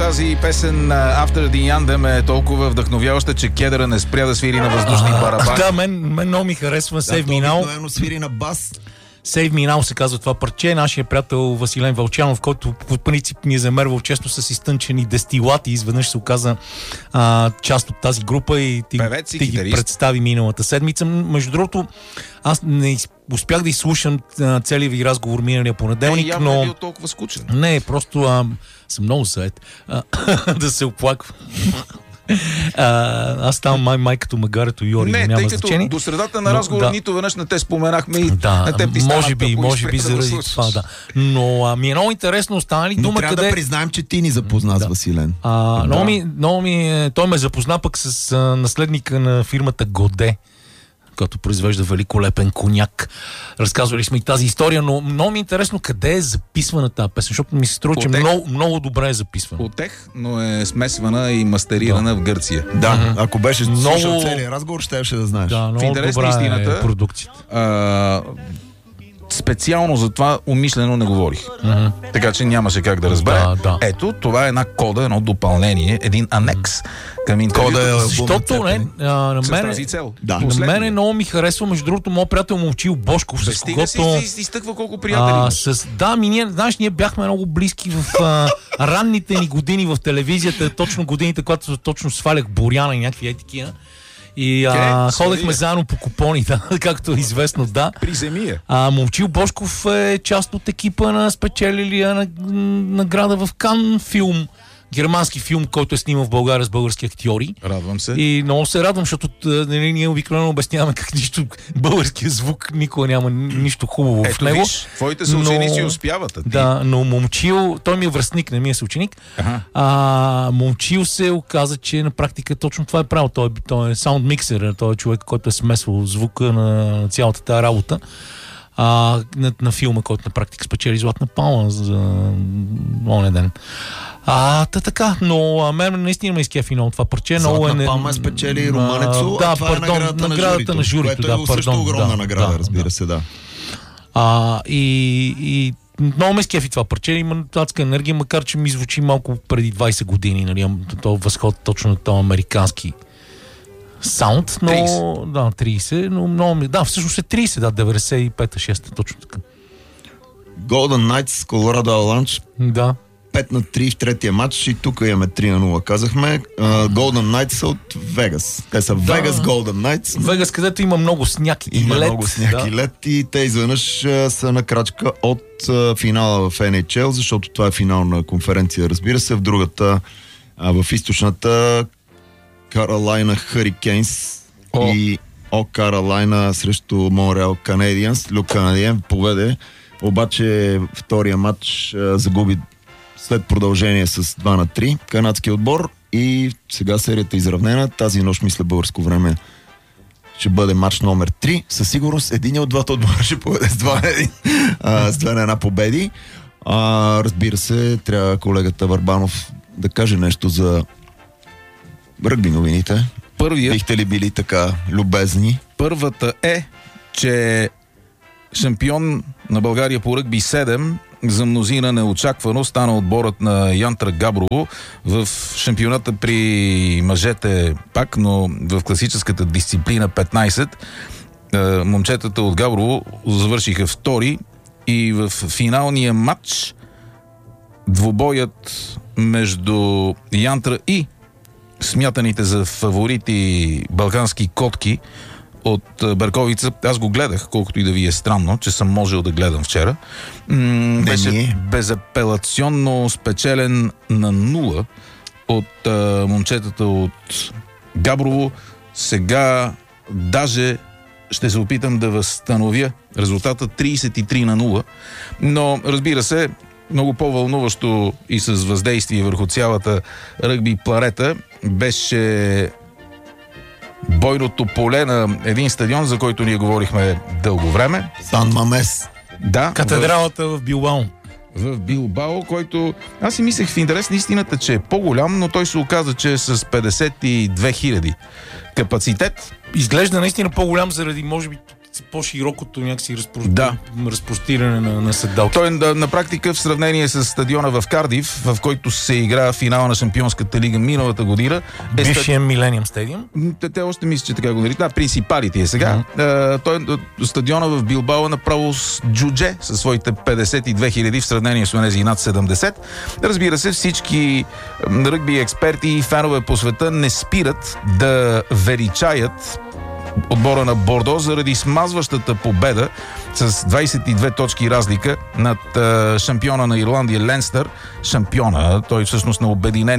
тази песен After the Anthem е толкова вдъхновяваща, че кедъра не спря да свири на въздушни барабани. Да, мен много ми харесва Save Me Now. Обикновено свири на бас. Save Me Now се казва това парче. Нашия приятел Василен Вълчанов, който по принцип ни е замервал често с изтънчени дестилати, изведнъж се оказа част от тази група и ти ги представи миналата седмица. Между другото, аз не успях да изслушам целия ви разговор миналия понеделник, но... Не е бил толкова скучен. Не, просто съм много зает да се оплаквам. Аз ставам май като магарето Йори, не, няма тъй значение. Като до средата на разговора нито веднъж не те споменахме и на теб ти може би заради това, да. Но ми е много интересно, остана ли дума трябва къде... да признаем, че ти ни запозна с Василен. Той ме запозна пък с наследника на фирмата Годе, който произвежда великолепен коняк. Разказвали сме и тази история, но много ми е интересно къде е записвана тази песен, защото ми се струва, че много добре е записвана. Отех, но е смесвана и мастерирана в Гърция. Да, ако беше слушал целият разговор, щеше да знаеш. Да, много добра е продукцията. Специално за това умишлено не говорих. Така че нямаше как да разбера. Ето, това е една кода, едно допълнение, един анекс към интервюто. Защото на мен е много ми харесва, между другото, моят приятел Момчил Бошков, с когото... изтъква колко приятели имаш. Ние бяхме много близки в ранните ни години в телевизията, точно годините, когато точно свалях Боряна и някакви такива. И ходехме заедно по купони, както е известно, да. Приземия. Момчил Бошков е част от екипа на спечелилия награда в Кан филм. Германски филм, който е снимал в България с български актьори. Радвам се. И много се радвам, защото ние обикновено обясняваме как нищо българския звук никога няма нищо хубаво в него. Виж, твоите съученици успяват. Да, но Момчил, той ми е връстник, не ми е съученик. Момчил се оказа, че на практика точно това е правил. Той е саунд миксер, той е човек, който е смесвал звука на цялата тази работа. На филма, който на практика спечели Златна палма за оня ден. Така, но мен наистина ме изкефи много това парче. Златна палма спечели Румънецо, това е наградата на журито. Което е също огромна награда, разбира се, да. И много ме изкефи това парче, има адска енергия, макар че ми звучи малко преди 20 години, нали, този възход точно на този американски саунд, но 30. Да, 30, но много ми... Да, всъщност е 30, 95-та, 6-та, точно така. Golden Knights, Colorado Avalanche. Да. 5-3 в третия матч и тук имаме 3-0, казахме. Golden Knights са от Вегас. Те са Vegas Golden Knights. Вегас, където има много сняг и лед. Много сняг и лед и те изведнъж са на крачка от финала в NHL, защото това е финална конференция, разбира се. В другата, в източната Каролайна Хурикейнс и Каролайна срещу Монреал Канадиенс. Люк Канадиен победе, обаче втория матч загуби след продължение с 2-3 канадски отбор и сега серията е изравнена. Тази нощ, мисля, българско време ще бъде матч номер 3. Със сигурност един от двата отбора ще победе с 2-1 победи. Разбира се, трябва колегата Върбанов да каже нещо за ръгби новините. Бихте ли били така любезни? Първата е, че шампион на България по ръгби 7 за мнозина неочаквано стана отборът на Янтра Габрово в шампионата при мъжете пак, но в класическата дисциплина 15. Момчетата от Габрово завършиха втори и в финалния матч двубоят между Янтра и смятаните за фаворити балкански котки от Берковица. Аз го гледах, колкото и да ви е странно, че съм можел да гледам вчера. Беше безапелационно спечелен на 0 от момчетата от Габрово. Сега даже ще се опитам да възстановя резултата 33-0. Но, разбира се, много по-вълнуващо и с въздействие върху цялата ръгби планета беше бойното поле на един стадион, за който ние говорихме дълго време. Сан Мамес. Да. Катедралата в Билбао. В Билбао, който... Аз си мислех в интерес на истината, че е по-голям, но той се оказа, че е с 52 000 капацитет. Изглежда наистина по-голям заради, може би, по-широкото някакси Да. разпростиране на седалки. Той на практика в сравнение с стадиона в Кардиф, в който се игра финала на Шампионската лига миналата година. Бившия Милениум стадиум? Те още мисля, че така го наричат. Принципалите е сега. Той стадиона в Билбао е направо с джудже със своите 52 хиляди в сравнение с онези над 70. Разбира се, всички ръгби експерти и фенове по света не спират да величаят отбора на Бордо заради смазващата победа с 22 точки разлика над шампиона на Ирландия Ленстър. Шампиона, той всъщност на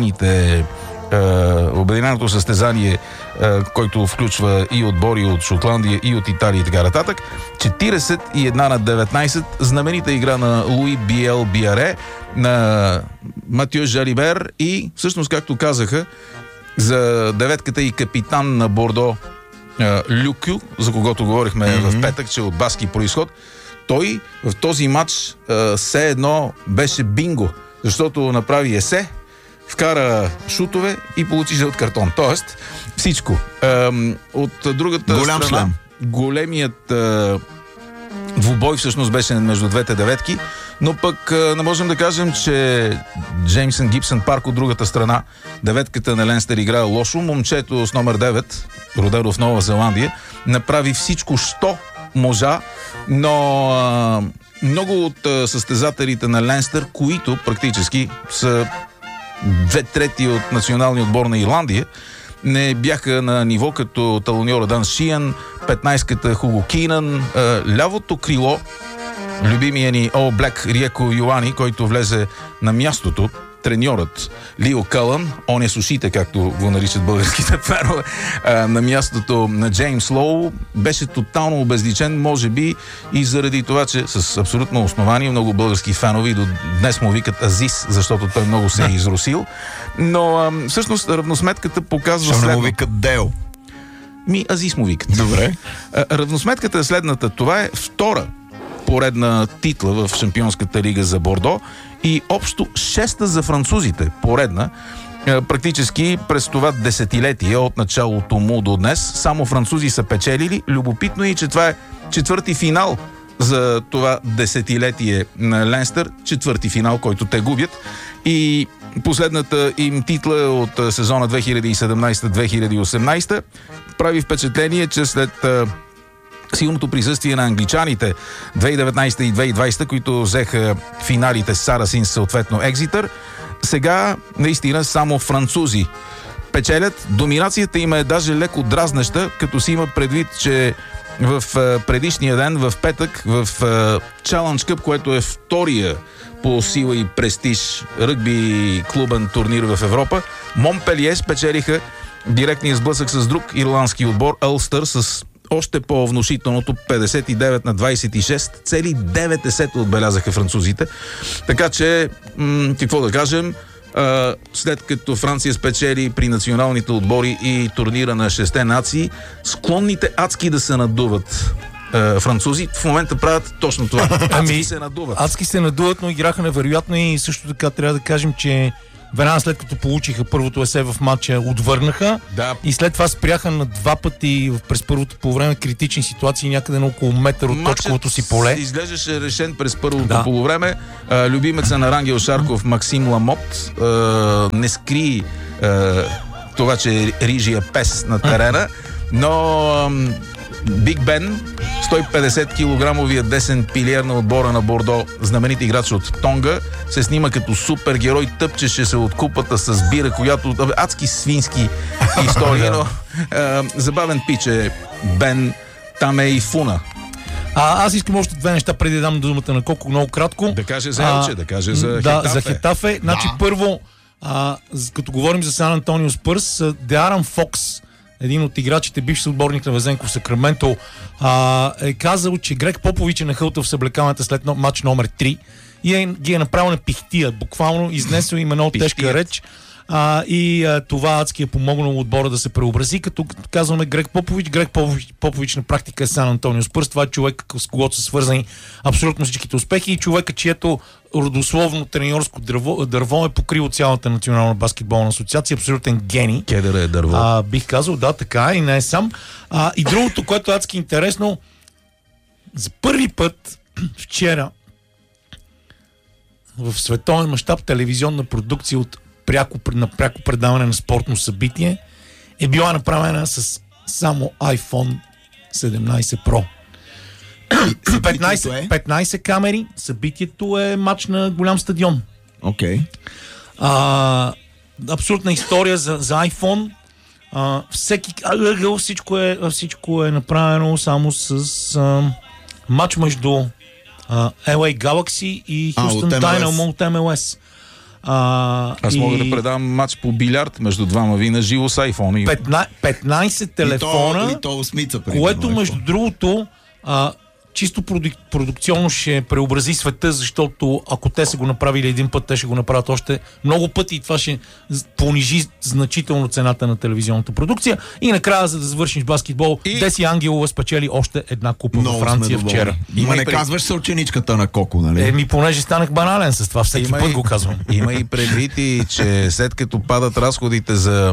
обединеното състезание, който включва и отбори от Шотландия, и от Италия и така нататък. 41 на 19, знаменита игра на Луи Биел Биаре, на Матио Жалибер и всъщност, както казаха, за деветката и капитан на Бордо Люкю, за когото говорихме в петък, че е от баски произход, той в този матч все едно беше бинго, защото направи есе, вкара шутове и получи жълт картон. Тоест, всичко. От другата страна, големият двубой всъщност беше между двете деветки, но пък не можем да кажем, че Джеймсън Гибсън Парк от другата страна, деветката на Ленстър играе лошо. Момчето с номер 9, родено в Нова Зеландия, направи всичко, що можа, но много от състезателите на Ленстър, които практически са 2/3 от националния отбор на Ирландия, не бяха на ниво като талоньора Дан Шиан, 15-ката Хуго Кинан, лявото крило, любимия ни All Black Риеко Йоани, който влезе на мястото, треньорът Лио Кълън, он е с ушите, както го наричат българските фенове, на мястото на Джеймс Лоу, беше тотално обезличен, може би и заради това, че с абсолютно основание много български фенови до днес му викат Азис, защото той много се е изрусил. Но всъщност равносметката показва следното. Ще му викат Дел. Азис му викат. Добре. Равносметката е следната. Това е втора поредна титла в Шампионската лига за Бордо и общо 6-та за французите, поредна. Практически през това десетилетие от началото му до днес само французи са печелили. Любопитно е, че това е четвърти финал за това десетилетие на Ленстър, четвърти финал, който те губят. И последната им титла е от сезона 2017-2018. Прави впечатление, че след силното присъствие на англичаните 2019 и 2020, които взеха финалите с Сарасин, съответно Екзитър, сега наистина само французи печелят. Доминацията им е даже леко дразнеща, като си има предвид, че в предишния ден, в петък, в Challenge Cup, което е втория по сила и престиж ръгби клубен турнир в Европа, Монпелие спечелиха директния сблъсък с друг ирландски отбор, Улстър, с още по-внушителното 59 на 26, цели 9 отбелязаха французите. Така че, какво да кажем, след като Франция спечели при националните отбори и турнира на 6 нации, склонните адски да се надуват французи, в момента правят точно това. Адски се надуват. Адски се надуват, но играха невероятно и също така трябва да кажем, че веднага след като получиха първото есе в матча, отвърнаха и след това спряха на два пъти през първото по време критични ситуации някъде на около метър от точковото си поле. Изглеждаше решен през първото полувреме. Любимеца на Рангел Шарков Максим Ламот не скри това, че е рижия пес на терена, но Биг Бен, 150 килограмовия десен пилиер на отбора на Бордо, знаменит играч от Тонга, се снима като супергерой, тъпчеше се от купата с бира, която адски свински истории, но забавен пич е Бен, там е и Фуна. Аз искам още две неща, преди да дам думата на Коко, много кратко. Да каже за Елче, да каже за Хетафе. За Хетафе. Значи първо, като говорим за Сан Антонио Спърс, Деаран Фокс, един от играчите, бивш отборник на Везенко в Сакраменто, е казал, че Грег Попович е нахълтал в съблекалната след матч номер 3 и ги е направил на пихтия. Буквално изнесъл им едно тежка реч. Това адски е помогнало отбора да се преобрази, като казваме Грег Попович на практика е Сан Антонио Спърс. Това е човек, с когото са свързани абсолютно всичките успехи и човека, чието родословно треньорско дърво е покрило цялата национална баскетболна асоциация. Абсолютен гений. Кедър е дърво. Бих казал, да, така и не е сам. И другото, което е адски интересно, За първи път вчера в световен мащаб телевизионна продукция от на пряко предаване на спортно събитие е била направена с само iPhone 17 Pro. 15 камери. Събитието е матч на голям стадион. Окей. Абсолютна история за iPhone. Всеки ъгъл, всичко е направено само с матч между LA Galaxy и Houston Dynamo от MLS. Аз мога да предам матч по билярд между двама ви на живо с iPhone. 15 телефона, и то осмица, което между другото чисто продукционно ще преобрази света, защото ако те са го направили един път, те ще го направят още много пъти и това ще понижи значително цената на телевизионната продукция. И накрая, за да завършиш баскетбол, Деси Ангелова спечели още една купа във Франция вчера. Не казваш съученичката на Коко, нали? Понеже станах банален с това, всеки път го казвам. Има и предвид и, че след като падат разходите за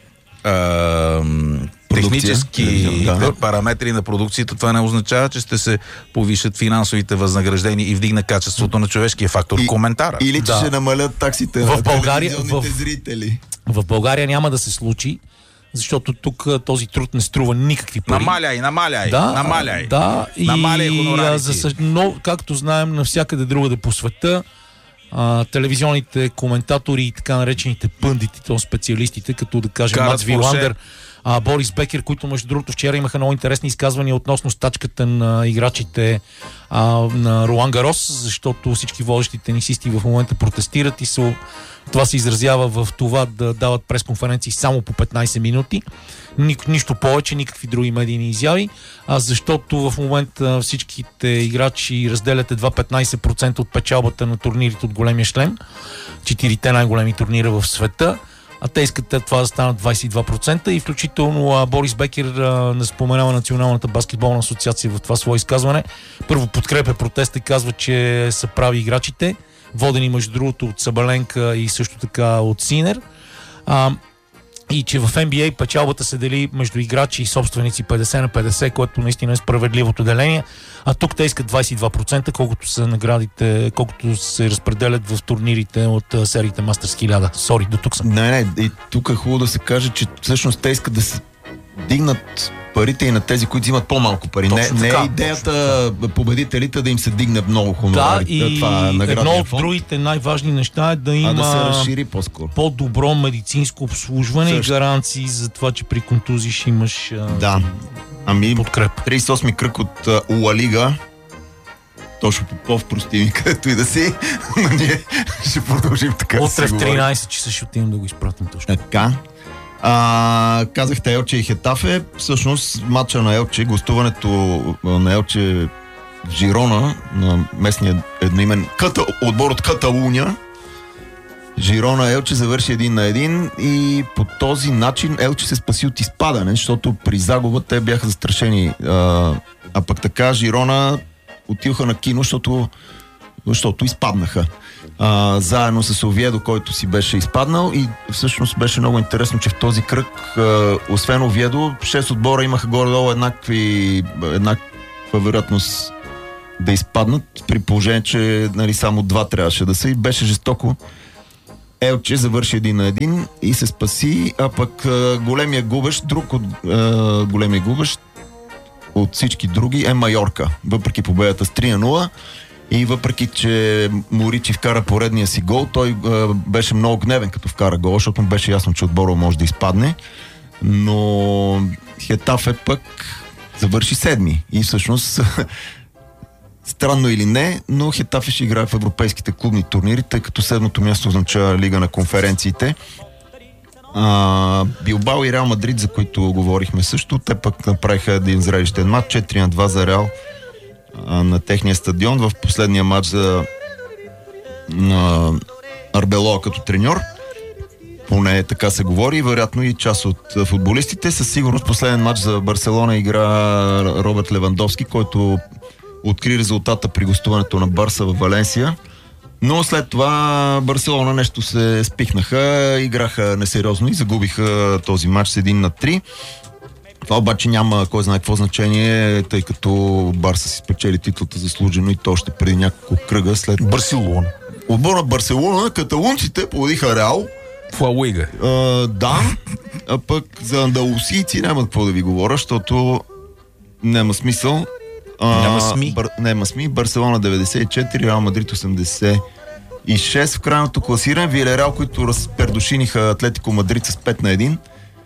технически параметри на продукцията, това не означава, че ще се повишат финансовите възнаграждения и вдигна качеството на човешкия фактор. Коментара. Или че ще намалят таксите на телевизионните зрители. В България няма да се случи, защото тук този труд не струва никакви пари. Намаляй. Да, намаляй хонорарите. Но, както знаем, навсякъде другаде по света, телевизионните коментатори и така наречените пъндити, то специалистите, като да кажем Мац Виландер, Борис Бекер, които между другото вчера имаха много интересни изказвания относно стачката на играчите на Ролан Гарос, защото всички водещи тенисисти в момента протестират и това се изразява в това да дават пресконференции само по 15 минути. Нищо повече, никакви други медийни изяви, защото в момента всичките играчи разделят едва 15% от печалбата на турнирите от големия шлем, 4-те най-големи турнира в света, а те искат това да станат 22% и включително Борис Бекер не споменава Националната баскетболна асоциация в това свое изказване. Първо подкрепя протеста и казва, че са прави играчите, водени между другото от Сабаленка и също така от Синер. И че в NBA печалбата се дели между играчи и собственици 50 на 50, което наистина е справедливото деление. А тук те искат 22%, колкото са наградите, колкото се разпределят в турнирите от сериите Masters 1000. Сори, до тук съм. Не, и тук е хубаво да се каже, че всъщност те искат да се дигнат парите и на тези, които взимат по-малко пари. Не е идеята победителите да им се дигне много хонорари. Да, и едно от другите най-важни неща е да има да се разшири по-скоро. По-добро медицинско обслужване и гаранции за това, че при контузии ще имаш подкрепа. 38-ми кръг от Ла Лига. Точно Попов, прости ми, където и да си, но ние ще продължим така. Утре в 13 часа ще отидем да го изпратим точно. Така. Казахте Елче и Хетафе. Всъщност матча на Елче, гостуването на Елче в Жирона, на местния едноимен отбор от Каталуния. Жирона Елче завърши 1-1 и по този начин Елче се спаси от изпадане, защото при загуба те бяха застрашени. А пък така Жирона отиваха на кино, защото изпаднаха. Заедно с Овиедо, който си беше изпаднал, и всъщност беше много интересно, че в този кръг, освен Овиедо, 6 отбора имаха горе-долу еднаква вероятност да изпаднат, при положение, че само 2 трябваше да са, и беше жестоко. Елче завърши 1-1 и се спаси, а пък големия губещ, друг от големия губещ от всички други е Майорка, въпреки победата с 3-0. И въпреки, че Моричи вкара поредния си гол, той беше много гневен като вкара гол, защото му беше ясно, че отбора може да изпадне. Но Хетафе пък завърши 7-ми. И всъщност, странно или не, но Хетафе ще играе в европейските клубни турнири, тъй като 7-то място означава Лига на конференциите. Билбао и Реал Мадрид, за които говорихме също, те пък направиха един зрелищен матч, 4-2 за Реал на техния стадион в последния матч на Арбелоа като треньор. Поне така се говори, вероятно и част от футболистите. Със сигурност последен матч за Барселона игра Роберт Левандовски, който откри резултата при гостуването на Барса в Валенсия. Но след това Барселона нещо се спихнаха, играха несериозно и загубиха този матч с 1-3. Това обаче няма кой знае какво значение, тъй като Барса си спечели титлата заслужено и то още преди няколко кръга след... Барселона. Отбор на Барселона, каталунците победиха Реал. В Ла Лига. Да, а пък за андалусийци няма какво да ви говоря, защото няма смисъл. Няма СМИ. Барселона 94, Реал Мадрид 86 в крайното класиране. Вилереал, които разпердушиниха Атлетико Мадрид с 5-1.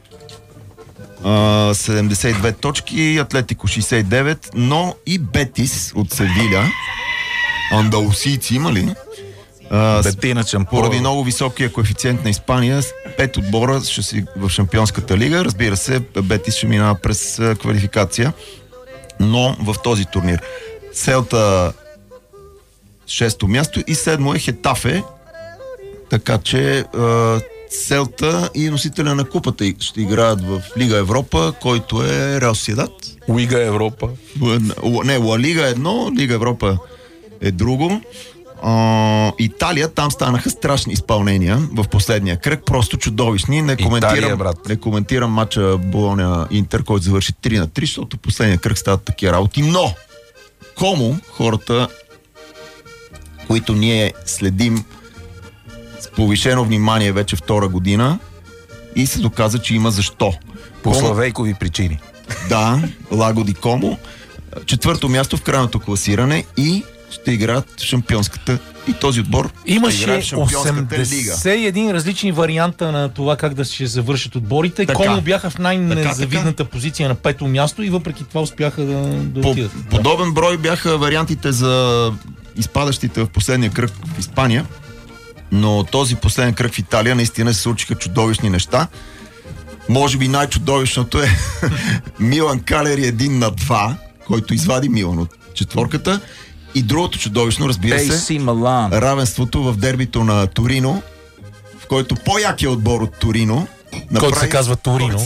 72 точки, Атлетико 69, но и Бетис от Севиля. Андалусийци има ли? Поради много високия коефициент на Испания, 5 отбора ще си в Шампионската лига. Разбира се, Бетис ще минава през квалификация, но в този турнир. Селта 6-то място и 7-мо е Хетафе, така че Селта и носителя на купата ще играят в Лига Европа, който е Реал Сосиедад. Лига Европа. Не, Ла Лига е едно, Лига Европа е друго. Италия, там станаха страшни изпълнения в последния кръг, просто чудовищни. Не коментирам матча Болоня Интер, който завърши 3-3, защото последния кръг стават такива работи. Но Комо, хората, които ние следим с повишено внимание вече втора година, и се доказа, че има защо. По славейкови причини. Да, Лаго ди Комо. 4-то място в крайното класиране и ще играят в Шампионската и този отбор имаше ще играе в Шампионската лига. 81 различни варианта на това как да се завършат отборите. Комо бяха в най-незавидната позиция на 5-то място и въпреки това успяха да отидат. Подобен брой бяха вариантите за изпадащите в последния кръг в Испания, но този последен кръг в Италия наистина се случиха чудовищни неща. Може би най-чудовищното е Милан Калери 1-2, който извади Милан от четворката. И другото чудовищно, разбира се, равенството в дербито на Торино, в който по-якият отбор от Торино, който се казва Торино.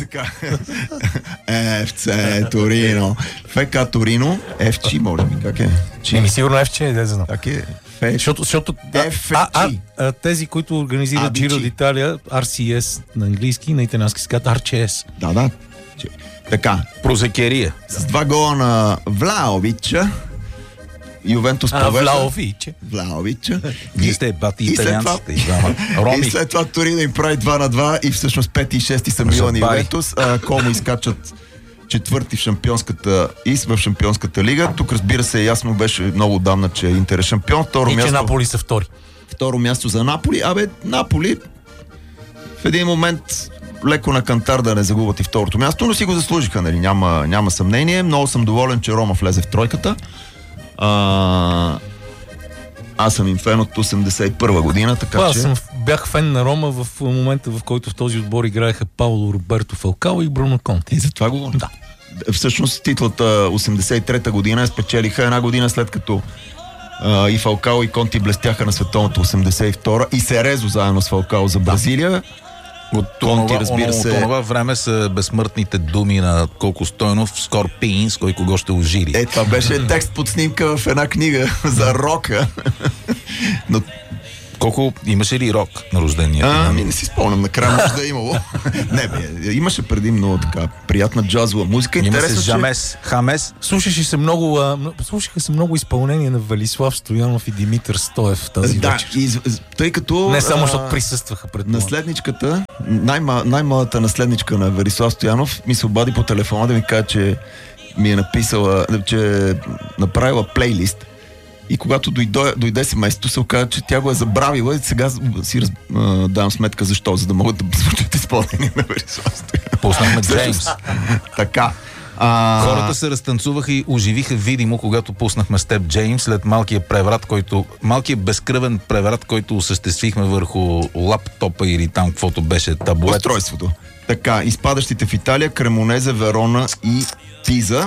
ФЦ Торино. ФК Торино. ФЧ, може би, как е? Сигурно ФЧ, не знам. Как е? Защото тези, които организират Giro d'Italia, RCS на английски, на италиански се казват RCS. Да. Така. Прозекерия. С 2 гола на Влаовича. Ювентус повежда. Влаовича. Вие сте бати италианците. И след това Торино им прави 2-2 и всъщност 5 и 6 са Милан и Ювентус. Комо изкачат четвърти в Шампионската лига. Тук, разбира се, ясно беше много отдавна, че Интер е шампион. Че Наполи са втори. Второ място за Наполи. Наполи в един момент леко на кантар да не загубят и второто място, но си го заслужиха, нали? Няма съмнение. Много съм доволен, че Рома влезе в тройката. Аз съм им фен от 81 година, така че... Бях фен на Рома в момента, в който в този отбор играеха Пауло Роберто Фалкао и Бруно Конте. И за това говорим. Да. Всъщност титлата 83-та година спечелиха една година след като и Фалкао и Конти блестяха на световното 82-та и Серезо заедно с Фалкао за Бразилия. От това време са безсмъртните думи на Колко Стойнов, Скорпинс, кой кого ще ожири. Това беше текст под снимка в една книга за рока. Но... Колко имаше ли рок на рождения? Не си спомням, накрая може да е имало. Имаше предимно така приятна джазова музика. Интересно, Жамес, Хамес. Слушаха се много изпълнения на Велислав Стоянов и Димитър Стоев тази вечер. Тъй като... Не само, защото присъстваха пред това. Наследничката, най-малата наследничка на Велислав Стоянов ми се обади по телефона да ми каже, че ми е написала, че е направила плейлист. И когато дойде семейството, се оказа, че тя го е забравила и сега си давам сметка защо, за да могат да звучат изпълнение на Велислав Стоянов. Пуснахме Джеймс. Така. Хората се разтанцуваха и оживиха видимо, когато пуснахме с теб Джеймс след малкият безкръвен преврат, който осъществихме върху лаптопа или там каквото беше таблет. Устройството. Така, изпадащите в Италия, Кремонезе, Верона и Пиза.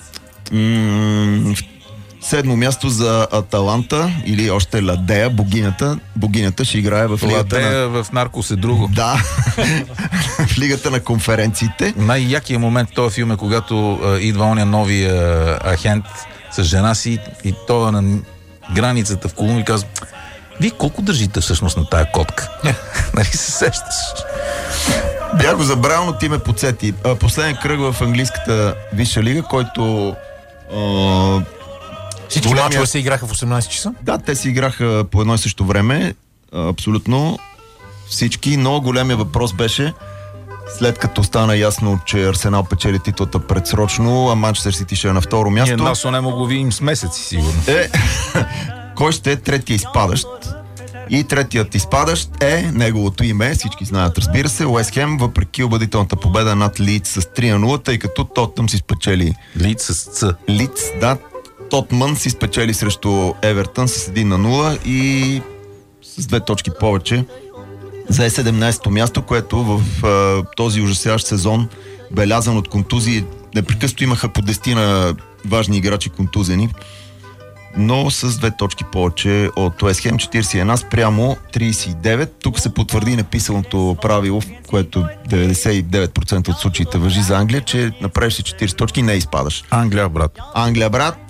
Седмо място за Аталанта или още Ладея, богинята. Богинята ще играе в лигата Ладея в Наркос е друго. Да, в лигата на конференциите. Най-якият момент в този филм е когато идва оня новия агент с жена си и той на границата в Колумбия казва: Вие колко държите всъщност на тая котка? Нали се сещаш? Бях го забрал, но ти ме подсети. Последен кръг в английската Висша лига, който... Всички мачове се играха в 18 часа? Да, те се играха по едно и също време. Абсолютно всички, но големия въпрос беше, след като стана ясно, че Арсенал печели титлата предсрочно, а Манчестър Сити ще е на второ място. Ние насо не го видим с месеци, сигурно. Кой ще е третия изпадащ? И третият изпадащ е неговото име, всички знаят, разбира се, Уест Хем, въпреки убедителната победа над Лийдс с 3-0, тъй като Тотнъм си спечели... Лийдс с Ц. Лийдс, да. Тотмън си спечели срещу Евертън с 1-0 и с 2 точки повече за 17-то място, което в този ужасяващ сезон, белязан от контузии, непрекъснато имаха по 10 важни играчи контузени, но с 2 точки повече от Уест Хем, 41 спрямо 39. Тук се потвърди написаното правило, което 99% от случаите важи за Англия, че направиш си 40 точки, не изпадаш. Англия, брат. Англия, брат.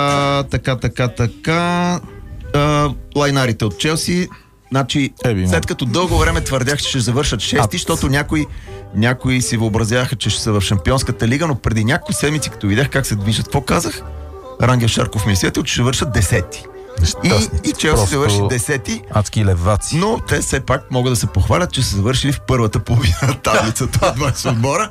Така. Лайнарите от Челси. Значи, след като дълго време твърдях, че ще завършат 6, защото някои си въобразяха, че ще са в Шампионската лига, но преди няколко седмици, като видях как се движат, какво казах? Рангел Шарков ми е светил, че ще вършат 10. И Челси се върши 10. Адски леваци. Но те все пак могат да се похвалят, че са завършили в първата половина на таблицата от 20 отбора.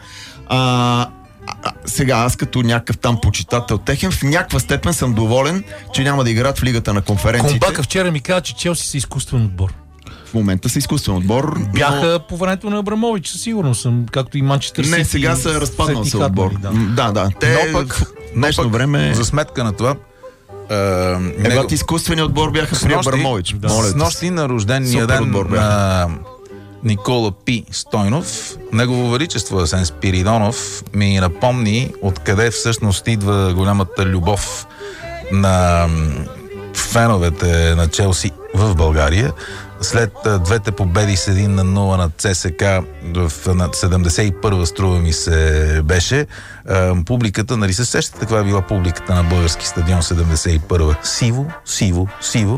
Сега аз като някакъв там почитател техен, в някаква степен съм доволен, че няма да играят в лигата на конференциите. Комбака вчера ми каза, че Челси са изкуствен отбор. В момента са изкуствен отбор. Бяха по времето на Абрамович, със сигурност, както и Манчестър Сити. Не, сега са разпаднал се отбор. Да. Те но пък, днешно време... За сметка на това... изкуственият отбор бяха при Абрамович. С нощи на рождения ден на Никола Пи Стойнов, негово величество Асен Спиридонов ми напомни откъде всъщност идва голямата любов на феновете на Челси в България. След двете победи с 1-0 на ЦСК на 71-а, струва ми се беше, публиката, нали се сещате каква е била публиката на български стадион 71-а? Сиво.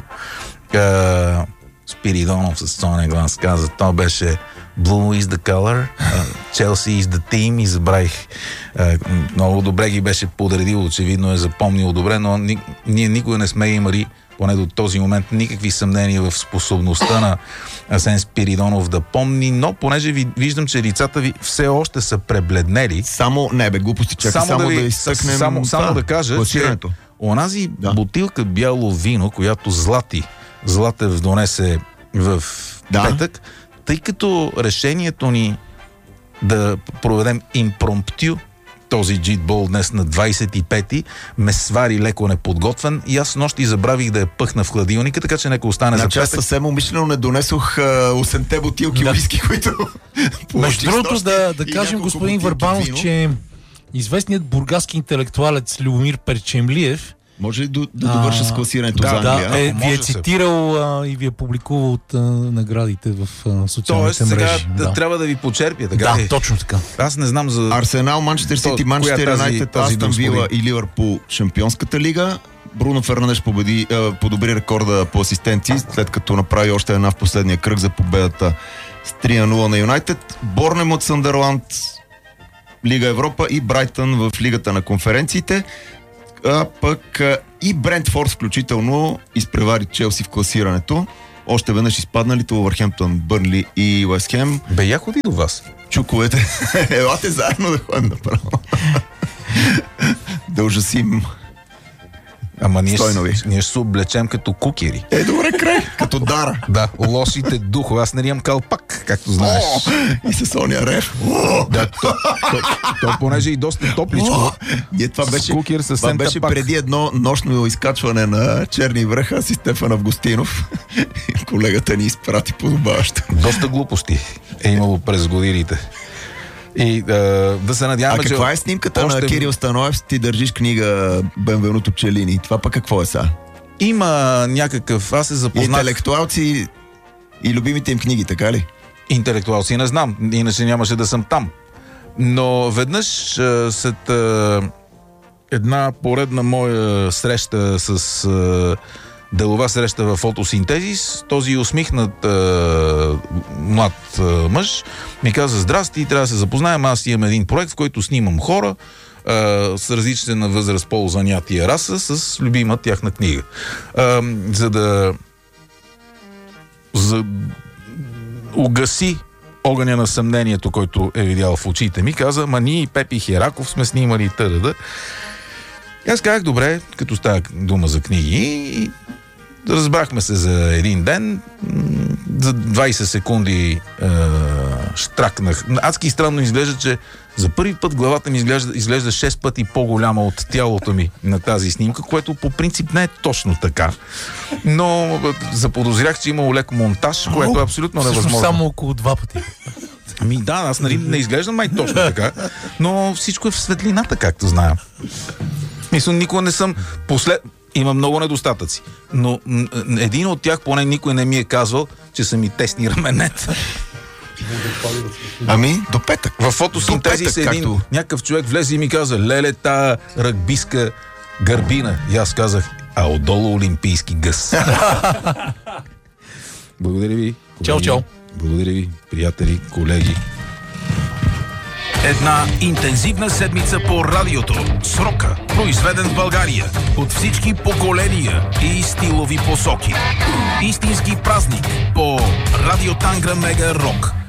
Спиридонов с сонен глас каза, то беше Blue is the color, Chelsea is the team, и забравих. Много добре ги беше подредил, очевидно е запомнил добре, но ние никога не сме имали, поне до този момент, никакви съмнения в способността на Асен Спиридонов да помни, но понеже виждам, че лицата ви все още са пребледнели. Глупости, чакай, само да изтъкнем само да кажа, че онази бутилка бяло вино, която Златев донесе в петък, тъй като решението ни да проведем импромптю този джитбол днес на 25-ти ме свари леко неподготвен и аз нощи забравих да я пъхна в хладилника, така че нека остане за петък. Аз съвсем умишлено не донесох 8-те бутилки уиски, които... Между другото да кажем, господин Върбанов, че известният бургаски интелектуалец Любомир Перчемлиев може ли да довърша с класирането за Англия? Ви е цитирал и ви е публикувал от наградите в социалните мрежи. Сега трябва да ви почерпя. Така да, точно така. Аз не знам за... Арсенал, Манчестър Сити, Манчестър Юнайтед, Астън Вила и Ливърпул Шампионската лига. Бруно Фернандеш подобри рекорда по асистенции, след като направи още една в последния кръг за победата с 3-0 на Юнайтед. Борнемут, Съндърланд, Лига Европа и Брайтън в Лигата на конференциите. Пък и Брентфорд включително изпревари Челси в класирането. Още веднъж изпадналите Уолвърхемптън, Бърнли и Уест Хем. Я ходи до вас. Чуковете. Елате заедно да ходим направо. Да ужасим. Ама ние ще се облечем като кукери. Добре, край, като Дара. Да, лошите духове. Аз не имам калпак, както знаеш. И с Соня Рев. Да, то понеже и доста топличко. Това беше преди едно нощно изкачване на Черни връх, аз и Стефан Августинов. Колегата ни изпрати подобаващо. Доста глупости е имало през годините. И да се надяваме, че... каква е снимката на Кирил Станоев? Ти държиш книга Бенвенуто Челини. Това пък какво е сега? Има някакъв... Аз се запознах... Интелектуалци и любимите им книги, така ли? Интелектуалци не знам, иначе нямаше да съм там. Но веднъж след една поредна моя среща с делова среща в фотосинтезис, този усмихнат млад мъж ми каза: здрасти, трябва да се запознаем, аз имам един проект, в който снимам хора с различна на възраст, пол, занятия, раса, с любима тяхна книга. За да угаси огъня на съмнението, който е видял в очите ми, каза: ма ние и Пепи Хераков сме снимали търда. И аз казах: добре, като става дума за книги, разбрахме се за един ден, за 20 секунди штракнах. Адски странно изглежда, че за първи път главата ми изглежда 6 пъти по-голяма от тялото ми на тази снимка, което по принцип не е точно така. Но заподозрях, че имало лек монтаж, което е абсолютно невъзможно. Само около 2 пъти. Ами да, аз не изглеждам май точно така, но всичко е в светлината, както знаем. Мисля, никога не съм Има много недостатъци, но един от тях поне никой не ми е казвал, че са ми тесни раменете. Ами, до петък. В фотосинтезис някакъв човек влезе и ми каза: леле, та ръгбиска гърбина. И аз казах: а отдолу олимпийски гъс. Благодаря ви. Чао, чао. Благодаря ви, приятели, колеги. Една интензивна седмица по радиото. С рока, произведен в България от всички поколения и стилови посоки. Истински празник по Радио Тангра Мега Рок.